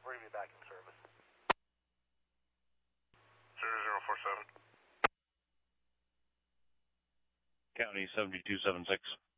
We're going to be back in service. 0047. County 7276.